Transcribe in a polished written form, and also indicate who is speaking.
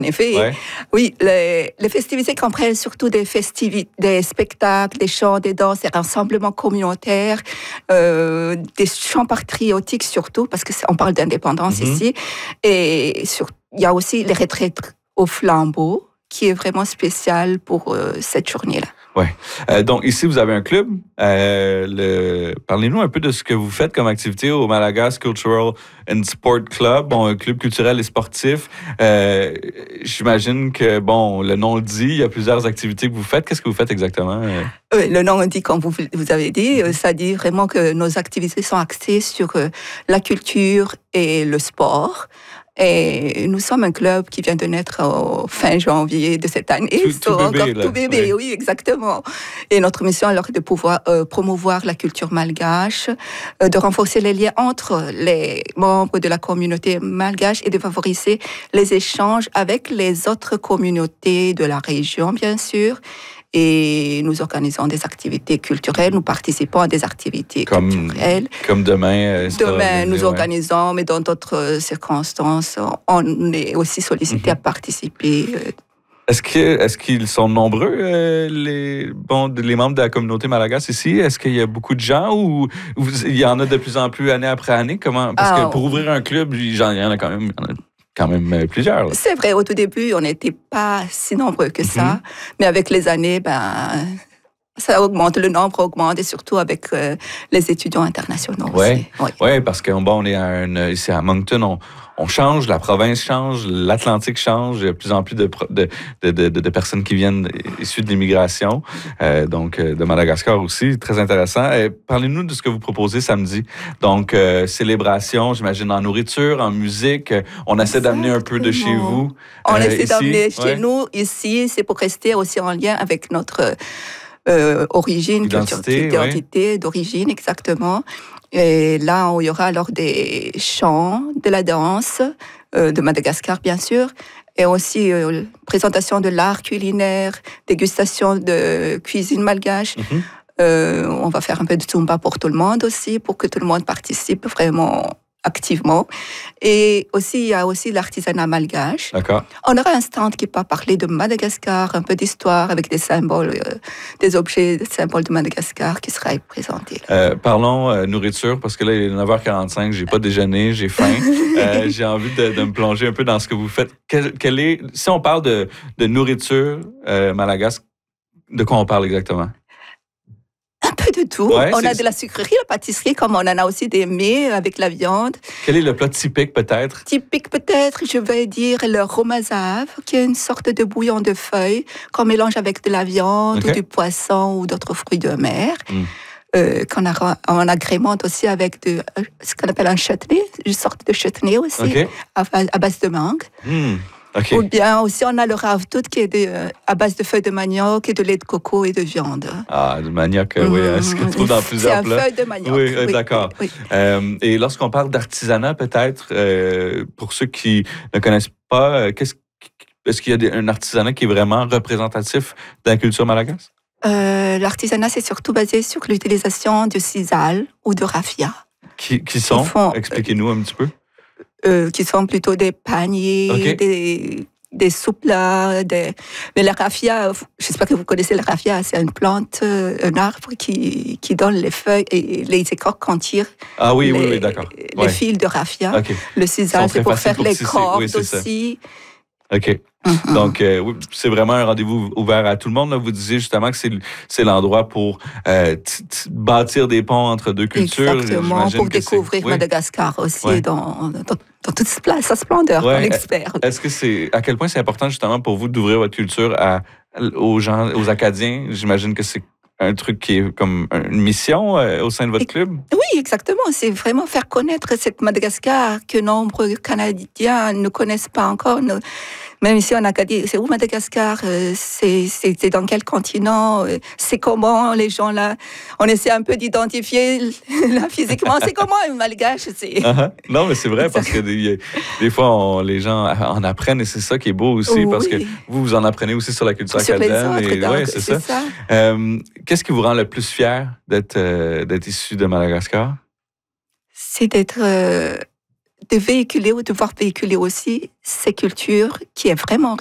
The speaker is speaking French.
Speaker 1: En effet, oui, les festivités comprennent surtout des spectacles, des chants, des danses, des rassemblements communautaires, des chants patriotiques surtout, parce qu'on parle d'indépendance ici. Et il y a aussi les retraites au flambeau, qui est vraiment spécial pour cette journée-là.
Speaker 2: Oui. Donc, ici, vous avez un club. Parlez-nous un peu de ce que vous faites comme activité au Malagas Cultural and Sport Club, bon, un club culturel et sportif. J'imagine que, bon, le nom le dit, il y a plusieurs activités que vous faites. Qu'est-ce que vous faites exactement?
Speaker 1: Le nom dit, comme vous avez dit, ça dit vraiment que nos activités sont axées sur la culture et le sport. Et nous sommes un club qui vient de naître au fin janvier de cette année.
Speaker 2: Tout bébé,
Speaker 1: oui, exactement. Et notre mission alors est de pouvoir promouvoir la culture malgache, de renforcer les liens entre les membres de la communauté malgache et de favoriser les échanges avec les autres communautés de la région, bien sûr. Et nous organisons des activités culturelles, nous participons à des activités culturelles.
Speaker 2: Comme demain.
Speaker 1: Demain, nous organisons, mais dans d'autres circonstances, on est aussi sollicité à participer.
Speaker 2: Est-ce qu'ils sont nombreux, les membres de la communauté malagasy ici? Est-ce qu'il y a beaucoup de gens ou il y en a de plus en plus année après année? Comment? Parce que pour ouvrir un club, il y en a quand même plusieurs. Là.
Speaker 1: C'est vrai, au tout début, on n'était pas si nombreux que ça, mais avec les années, ça augmente, le nombre augmente, et surtout avec les étudiants internationaux aussi.
Speaker 2: Oui, parce que on est ici à Moncton, on change, la province change, l'Atlantique change, il y a de plus en plus de personnes qui viennent issues de l'immigration, donc de Madagascar aussi, très intéressant. Parlez-nous de ce que vous proposez samedi. Donc, célébration, j'imagine, en nourriture, en musique, on essaie d'amener un peu de chez vous.
Speaker 1: On essaie d'amener chez nous, ici, c'est pour rester aussi en lien avec notre origine, identité d'origine, exactement. Et là, il y aura alors des chants, de la danse, de Madagascar, bien sûr, et aussi présentation de l'art culinaire, dégustation de cuisine malgache. On va faire un peu de Zumba pour tout le monde aussi, pour que tout le monde participe vraiment activement. Et aussi, il y a aussi l'artisanat malgache.
Speaker 2: D'accord.
Speaker 1: On aura un stand qui va parler de Madagascar, un peu d'histoire avec des symboles, des objets, des symboles de Madagascar qui sera présenté.
Speaker 2: Parlons nourriture, parce que là, il est 9h45, j'ai pas déjeuné, j'ai faim. J'ai envie de me plonger un peu dans ce que vous faites. Si on parle de nourriture malagasy, de quoi on parle exactement?
Speaker 1: Un peu de tout. On a de la sucrerie, la pâtisserie, comme on en a aussi des mets avec la viande.
Speaker 2: Quel est le plat typique, peut-être?
Speaker 1: Typique, peut-être, je vais dire le romazav, qui est une sorte de bouillon de feuilles qu'on mélange avec de la viande ou du poisson ou d'autres fruits de mer. On agrémente aussi avec ce qu'on appelle un chutney, une sorte de chutney aussi, à base de mangue.
Speaker 2: Okay.
Speaker 1: Ou bien aussi, on a le ravtout qui est à base de feuilles de manioc et de lait de coco et de viande.
Speaker 2: Ah, du manioc, oui, ce qu'on trouve dans plusieurs plats.
Speaker 1: C'est un feuille de manioc.
Speaker 2: Oui, d'accord.
Speaker 1: Oui.
Speaker 2: Et lorsqu'on parle d'artisanat, peut-être, pour ceux qui ne connaissent pas, est-ce qu'il y a un artisanat qui est vraiment représentatif de la culture malagasy?
Speaker 1: L'artisanat, c'est surtout basé sur l'utilisation de sisal ou de raffia.
Speaker 2: Qui sont? Expliquez-nous un petit peu.
Speaker 1: Qui sont plutôt des paniers, des soupes-là. Mais la raffia, j'espère que vous connaissez la raffia, c'est une plante, un arbre qui donne les feuilles et les écorces qu'on tire.
Speaker 2: Ah oui, d'accord.
Speaker 1: Les fils de raffia. Le sisal, c'est pour faire les cordes aussi.
Speaker 2: OK. Donc, c'est vraiment un rendez-vous ouvert à tout le monde. Là. Vous disiez justement que c'est l'endroit pour bâtir des ponts entre deux cultures.
Speaker 1: Exactement, pour découvrir Madagascar aussi dans toute sa splendeur, qu'on espère.
Speaker 2: À quel point c'est important justement pour vous d'ouvrir votre culture aux gens, aux Acadiens? J'imagine que c'est un truc qui est comme une mission au sein de votre club?
Speaker 1: Oui, exactement. C'est vraiment faire connaître cette Madagascar que nombreux Canadiens ne connaissent pas encore. Même ici en Acadie, c'est où Madagascar? C'est dans quel continent? C'est comment les gens là? On essaie un peu d'identifier là physiquement. C'est comment un malgache?
Speaker 2: Non, mais c'est vrai parce que des fois les gens en apprennent et c'est ça qui est beau aussi parce que vous en apprenez aussi sur la culture acadienne.
Speaker 1: Oui, c'est ça.
Speaker 2: Qu'est-ce qui vous rend le plus fier d'être issu de Madagascar?
Speaker 1: C'est d'être de véhiculer ou de voir véhiculer aussi ces cultures qui est vraiment